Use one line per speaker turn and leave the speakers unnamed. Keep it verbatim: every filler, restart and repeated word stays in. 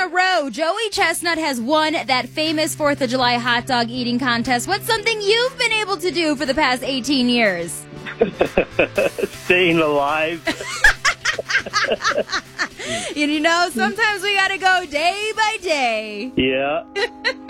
a row, Joey Chestnut has won that famous fourth of July hot dog eating contest. What's something you've been able to do for the past eighteen years?
Staying alive.
And you know, sometimes we gotta go day by day.
Yeah.